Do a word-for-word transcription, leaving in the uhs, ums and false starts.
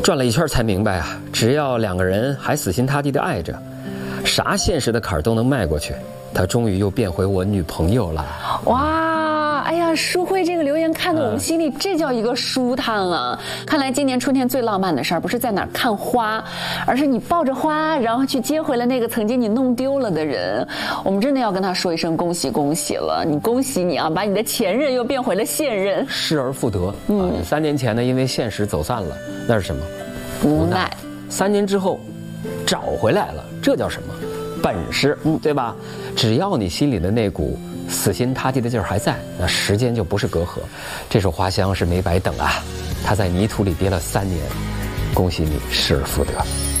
转了一圈才明白啊，只要两个人还死心塌地的爱着，啥现实的坎儿都能迈过去。她终于又变回我女朋友了。 哇，哎呀，淑慧这个留言看得我们心里这叫一个舒坦啊！看来今年春天最浪漫的事儿不是在哪儿看花，而是你抱着花，然后去接回了那个曾经你弄丢了的人。我们真的要跟他说一声恭喜恭喜了，你恭喜你啊，把你的前任又变回了现任， 失而复得。嗯，啊、三年前呢，因为现实走散了，那是什么？ 无奈。 三年之后，找回来了，这叫什么？本事，嗯，对吧？只要你心里的那股死心塌地的劲儿还在，那时间就不是隔阂。这首《花香》是没白等啊，它在泥土里憋了三年，恭喜你失而复得。